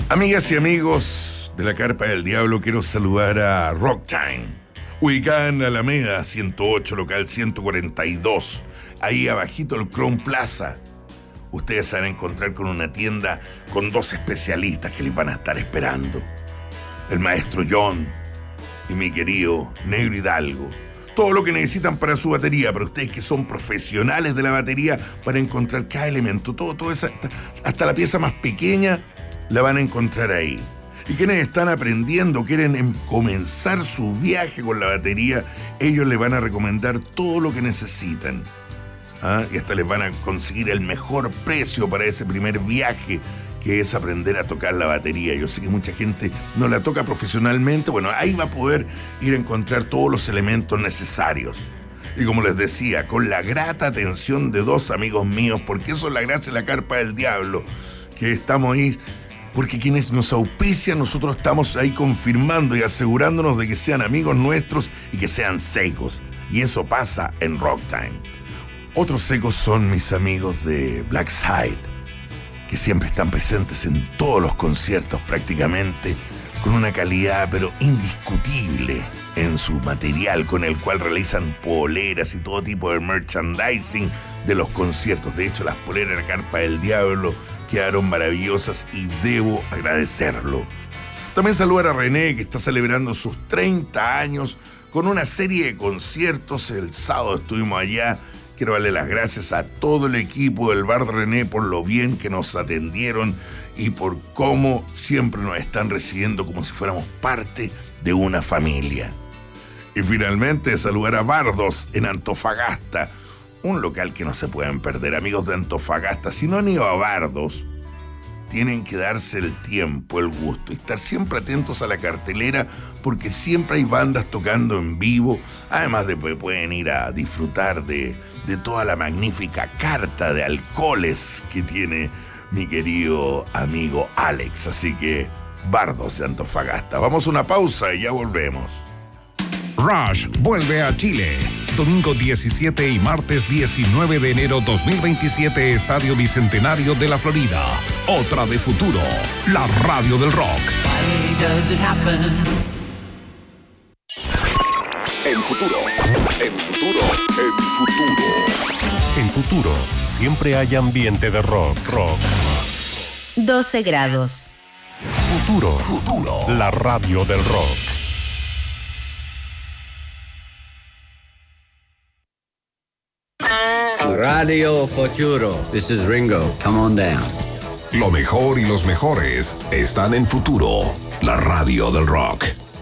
Amigas y amigos de la Carpa del Diablo, quiero saludar a Rock Time, ubicada en Alameda 108, local 142, ahí abajito el Crown Plaza. Ustedes se van a encontrar con una tienda con dos especialistas que les van a estar esperando. El maestro John y mi querido Negro Hidalgo. Todo lo que necesitan para su batería, para ustedes que son profesionales de la batería, para encontrar cada elemento, todo eso, hasta la pieza más pequeña, la van a encontrar ahí. Y quienes están aprendiendo, quieren comenzar su viaje con la batería, ellos les van a recomendar todo lo que necesitan. Y hasta les van a conseguir el mejor precio para ese primer viaje, que es aprender a tocar la batería. Yo sé que mucha gente no la toca profesionalmente. Bueno, ahí va a poder ir a encontrar todos los elementos necesarios. Y como les decía, con la grata atención de dos amigos míos, porque eso es la gracia de la Carpa del Diablo, que estamos ahí, porque quienes nos auspician, nosotros estamos ahí confirmando y asegurándonos de que sean amigos nuestros y que sean secos. Y eso pasa en Rock Time. Otros secos son mis amigos de Black Side, que siempre están presentes en todos los conciertos prácticamente, con una calidad pero indiscutible en su material, con el cual realizan poleras y todo tipo de merchandising de los conciertos. De hecho, las poleras de la Carpa del Diablo quedaron maravillosas y debo agradecerlo. También saludar a René, que está celebrando sus 30 años con una serie de conciertos. El sábado estuvimos allá. Quiero darle las gracias a todo el equipo del Bar de René por lo bien que nos atendieron y por cómo siempre nos están recibiendo como si fuéramos parte de una familia. Y finalmente saludar a Bardos en Antofagasta, un local que no se pueden perder. Amigos de Antofagasta, si no han ido a Bardos, tienen que darse el tiempo, el gusto y estar siempre atentos a la cartelera, porque siempre hay bandas tocando en vivo, además de que pueden ir a disfrutar de toda la magnífica carta de alcoholes que tiene mi querido amigo Alex. Así que, Bardos de Antofagasta. Vamos a una pausa y ya volvemos. Rush vuelve a Chile. Domingo 17 y martes 19 de enero 2027, Estadio Bicentenario de la Florida. Otra de Futuro, la radio del rock. El futuro, el futuro, el futuro. En Futuro siempre hay ambiente de rock. 12 grados. Futuro, la radio del rock. Radio Futuro. This is Ringo. Come on down. Lo mejor y los mejores están en Futuro, la radio del rock.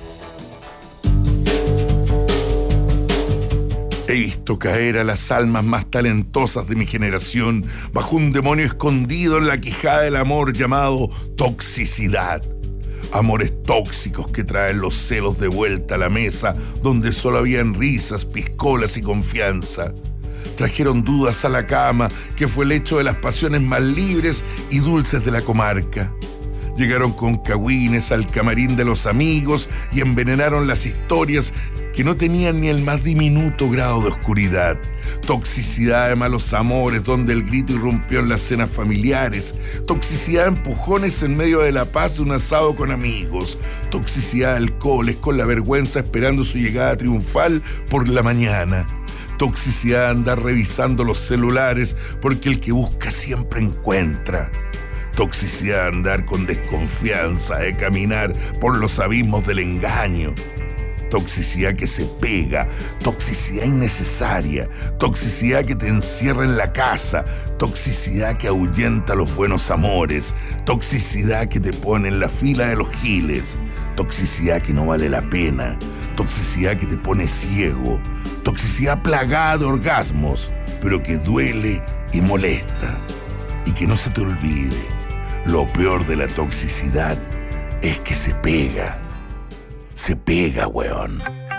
He visto caer a las almas más talentosas de mi generación bajo un demonio escondido en la quijada del amor llamado toxicidad. Amores tóxicos que traen los celos de vuelta a la mesa donde solo habían risas, piscolas y confianza. Trajeron dudas a la cama, que fue el hecho de las pasiones más libres y dulces de la comarca. Llegaron con cagüines al camarín de los amigos y envenenaron las historias que no tenían ni el más diminuto grado de oscuridad. Toxicidad de malos amores, donde el grito irrumpió en las cenas familiares. Toxicidad de empujones en medio de la paz de un asado con amigos. Toxicidad de alcoholes con la vergüenza esperando su llegada triunfal por la mañana. Toxicidad de andar revisando los celulares porque el que busca siempre encuentra. Toxicidad de andar con desconfianza, de caminar por los abismos del engaño. Toxicidad que se pega, toxicidad innecesaria, toxicidad que te encierra en la casa, toxicidad que ahuyenta los buenos amores, toxicidad que te pone en la fila de los giles, toxicidad que no vale la pena, toxicidad que te pone ciego, toxicidad plagada de orgasmos, pero que duele y molesta. Y que no se te olvide, lo peor de la toxicidad es que se pega. Se pega, weón.